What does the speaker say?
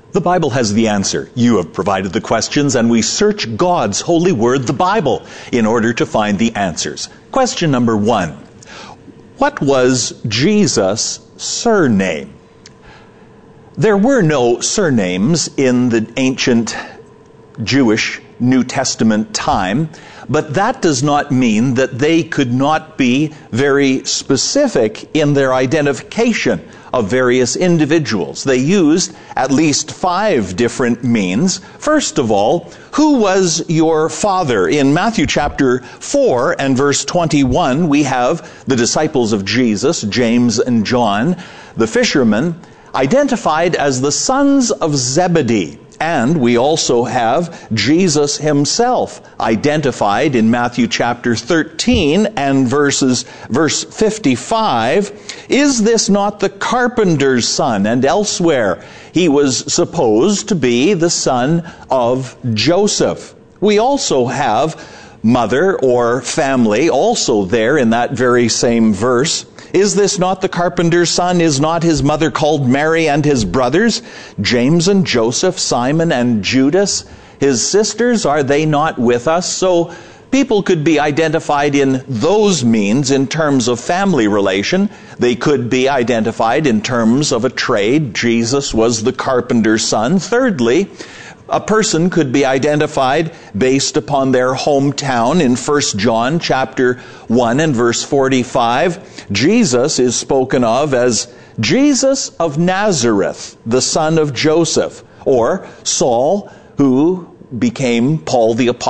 The Bible has the answer. You have provided the questions, and we search God's holy word, the Bible, in order to find the answers. Question number 1. What was Jesus' surname? There were no surnames in the ancient Jewish New Testament time, but that does not mean that they could not be very specific in their identification of various individuals. They used at least 5 different means. First of all, who was your father? In Matthew chapter 4 and verse 21, we have the disciples of Jesus, James and John, the fishermen, identified as the sons of Zebedee. And we also have Jesus himself identified in Matthew chapter 13 and verse 55. Is this not the carpenter's son? And elsewhere, he was supposed to be the son of Joseph. We also have mother or family also there in that very same verse. Is this not the carpenter's son? Is not his mother called Mary, and his brothers, James and Joseph, Simon and Judas? His sisters, are they not with us? So people could be identified in those means in terms of family relation. They could be identified in terms of a trade. Jesus was the carpenter's son. Thirdly, a person could be identified based upon their hometown. In 1 John chapter 1 and verse 45, Jesus is spoken of as Jesus of Nazareth, the son of Joseph, or Saul, who became Paul the Apostle.